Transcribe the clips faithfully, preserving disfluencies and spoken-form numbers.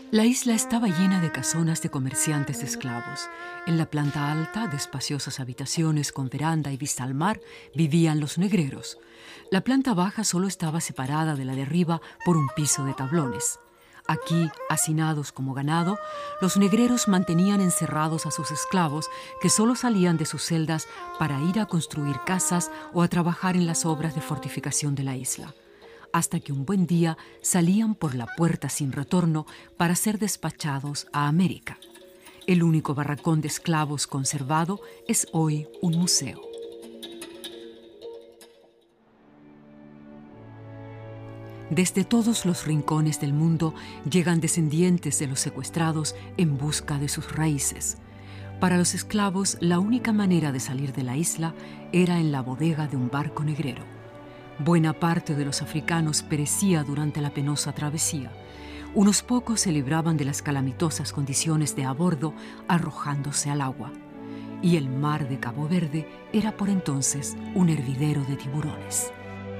La isla estaba llena de casonas de comerciantes de esclavos. En la planta alta, de espaciosas habitaciones con veranda y vista al mar, vivían los negreros. La planta baja solo estaba separada de la de arriba por un piso de tablones. Aquí, hacinados como ganado, los negreros mantenían encerrados a sus esclavos que solo salían de sus celdas para ir a construir casas o a trabajar en las obras de fortificación de la isla, hasta que un buen día salían por la puerta sin retorno para ser despachados a América. El único barracón de esclavos conservado es hoy un museo. Desde todos los rincones del mundo llegan descendientes de los secuestrados en busca de sus raíces. Para los esclavos, la única manera de salir de la isla era en la bodega de un barco negrero. Buena parte de los africanos perecía durante la penosa travesía. Unos pocos se libraban de las calamitosas condiciones de a bordo arrojándose al agua. Y el mar de Cabo Verde era por entonces un hervidero de tiburones.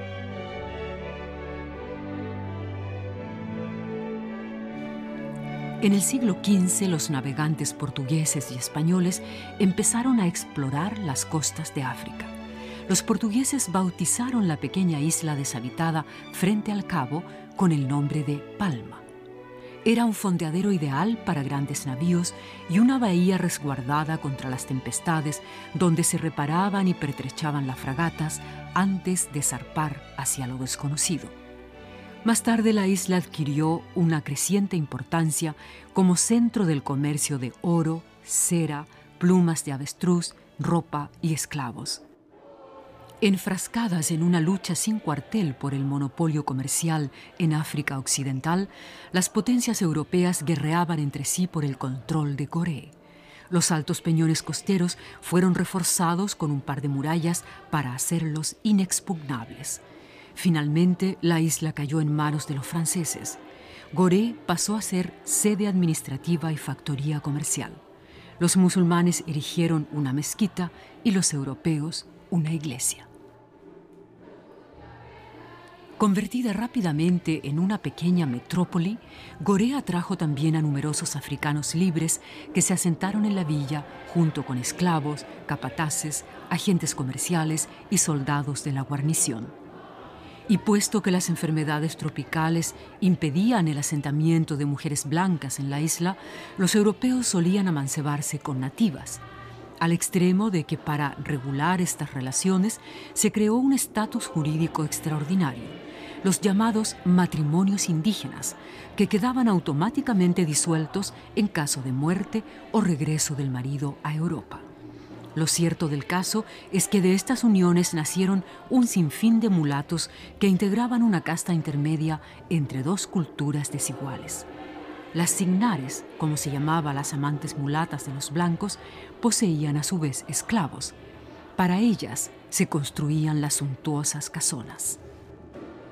En el siglo quince, los navegantes portugueses y españoles empezaron a explorar las costas de África. Los portugueses bautizaron la pequeña isla deshabitada frente al cabo con el nombre de Palma. Era un fondeadero ideal para grandes navíos y una bahía resguardada contra las tempestades donde se reparaban y pertrechaban las fragatas antes de zarpar hacia lo desconocido. Más tarde la isla adquirió una creciente importancia como centro del comercio de oro, cera, plumas de avestruz, ropa y esclavos. Enfrascadas en una lucha sin cuartel por el monopolio comercial en África Occidental, las potencias europeas guerreaban entre sí por el control de Gorée. Los altos peñones costeros fueron reforzados con un par de murallas para hacerlos inexpugnables. Finalmente, la isla cayó en manos de los franceses. Gorée pasó a ser sede administrativa y factoría comercial. Los musulmanes erigieron una mezquita y los europeos una iglesia. Convertida rápidamente en una pequeña metrópoli, Gorée atrajo también a numerosos africanos libres que se asentaron en la villa junto con esclavos, capataces, agentes comerciales y soldados de la guarnición. Y puesto que las enfermedades tropicales impedían el asentamiento de mujeres blancas en la isla, los europeos solían amancebarse con nativas, al extremo de que para regular estas relaciones se creó un estatus jurídico extraordinario, los llamados matrimonios indígenas, que quedaban automáticamente disueltos en caso de muerte o regreso del marido a Europa. Lo cierto del caso es que de estas uniones nacieron un sinfín de mulatos que integraban una casta intermedia entre dos culturas desiguales. Las signares, como se llamaba a las amantes mulatas de los blancos, poseían a su vez esclavos. Para ellas se construían las suntuosas casonas.